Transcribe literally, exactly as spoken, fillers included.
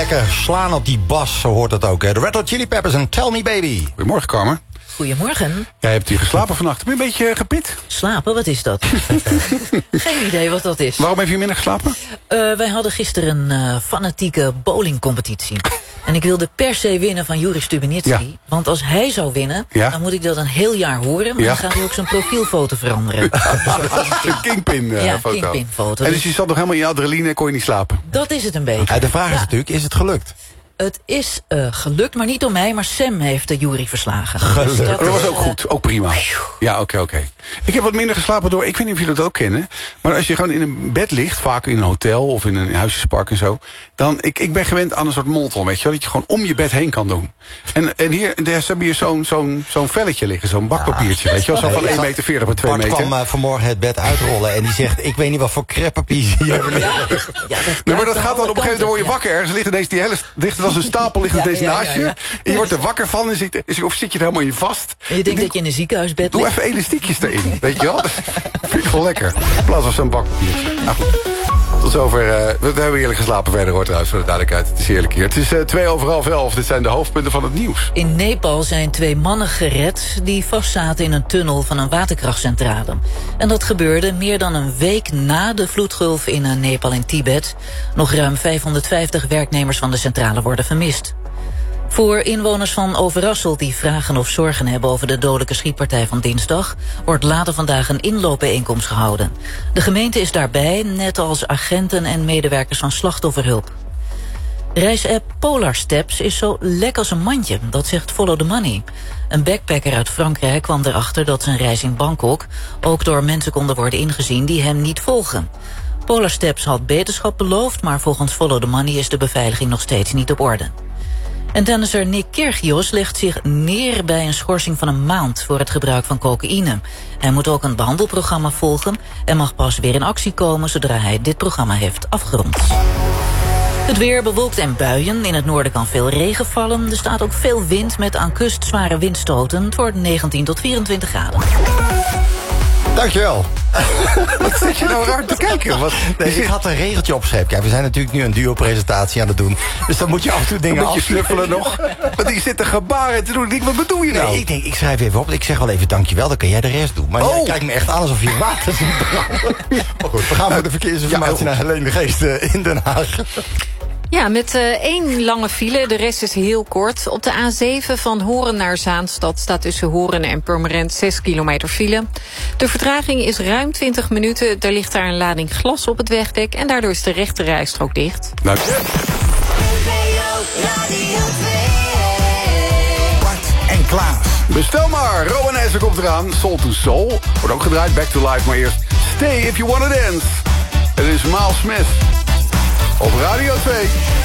lekker slaan op die bas, zo hoort het ook. Hè. De Red Hot Chili Peppers en Tell Me Baby. Goedemorgen, Carmen. Goedemorgen. Jij hebt hier geslapen vannacht. Ben je een beetje uh, gepit? Slapen, wat is dat? Geen idee wat dat is. Waarom heb je minder geslapen? Uh, wij hadden gisteren een uh, fanatieke bowlingcompetitie. En ik wilde per se winnen van Juri Stubenitski. Ja. Want als hij zou winnen, ja. dan moet ik dat een heel jaar horen. Maar ja. dan gaat hij ook zijn profielfoto veranderen. Een kingpin uh, ja, foto. Kingpin foto. En dus je zat nog helemaal in je adrenaline en kon je niet slapen? Dat is het een beetje. Ja, de vraag is ja. natuurlijk, is het gelukt? Het is uh, gelukt, maar niet door mij, maar Sam heeft de Jury verslagen. Dus dat, dat was ook goed, ook prima. Ja, oké, okay, oké. Okay. Ik heb wat minder geslapen door, ik weet niet of jullie dat ook kennen, maar als je gewoon in een bed ligt, vaak in een hotel of in een huisjespark en zo, dan, ik, ik ben gewend aan een soort molton, weet je wel, dat je gewoon om je bed heen kan doen. En, en hier, daar hebben hier zo'n zo'n zo'n velletje liggen, zo'n bakpapiertje, weet je wel, zo van één meter veertig bij twee meter. Bart kwam uh, vanmorgen het bed uitrollen en die zegt, ik weet niet wat voor creppapier hier hebben liggen. Ja, ja, dat, nee, maar dat gaat dan op een gegeven moment, word je wakker, ergens ligt ineens die hele, ligt er als een stapel, ligt er deze naast je. Ja, ja, ja. En je wordt er wakker van en zit, is, of zit je er helemaal in vast. En je denkt dat je in een ziekenhuisbed doe ligt. Doe even elastiekjes erin, weet je wel. Dat vind ik wel lekker. In plaats van zo'n bakpapiertje. Nou goed. Tot zover. Uh, we hebben heerlijk geslapen verder, hoor, trouwens, voor de duidelijkheid. Het is heerlijk hier. Het is uh, twee over half elf. Dit zijn de hoofdpunten van het nieuws. In Nepal zijn twee mannen gered die vastzaten in een tunnel van een waterkrachtcentrale. En dat gebeurde meer dan een week na de vloedgolf in uh, Nepal en Tibet. Nog ruim vijfhonderdvijftig werknemers van de centrale worden vermist. Voor inwoners van Overasselt die vragen of zorgen hebben over de dodelijke schietpartij van dinsdag, wordt later vandaag een inloopbijeenkomst gehouden. De gemeente is daarbij, net als agenten en medewerkers van slachtofferhulp. Reisapp Polar Steps is zo lek als een mandje, dat zegt Follow the Money. Een backpacker uit Frankrijk kwam erachter dat zijn reis in Bangkok ook door mensen konden worden ingezien die hem niet volgen. Polar Steps had beterschap beloofd, maar volgens Follow the Money is de beveiliging nog steeds niet op orde. En tennisser Nick Kyrgios legt zich neer bij een schorsing van een maand voor het gebruik van cocaïne. Hij moet ook een behandelprogramma volgen en mag pas weer in actie komen zodra hij dit programma heeft afgerond. Het weer bewolkt en buien. In het noorden kan veel regen vallen. Er staat ook veel wind met aan kust zware windstoten. Het wordt negentien tot vierentwintig graden. Dankjewel. Wat zit je nou raar te kijken? Wat, nee, ik had een regeltje opgeschreven. Kijk, we zijn natuurlijk nu een duo-presentatie aan het doen. Dus dan moet je af en toe dingen afsnuffelen nog. Want die zitten gebaren te doen. Ik denk, wat bedoel je nou? Nee, ik denk, ik schrijf even op. Ik zeg wel even dankjewel, dan kan jij de rest doen. Maar oh. jij kijkt me echt aan alsof je water ziet branden. Maar goed, we gaan voor de verkeersinformatie ja, naar Helene de Geest uh, in Den Haag. Ja, met uh, één lange file, de rest is heel kort. Op de A zeven van Horen naar Zaanstad staat tussen Horen en Purmerend zes kilometer file. De vertraging is ruim twintig minuten. Er ligt daar een lading glas op het wegdek en daardoor is de rechte rijstrook dicht. Nou. Bart en Klaas. Bestel maar, Rowan komt eraan. Soul to Soul. Wordt ook gedraaid, Back to Life, maar eerst Stay If You Wanna Dance. Het is Miles Smith. Op Radio twee.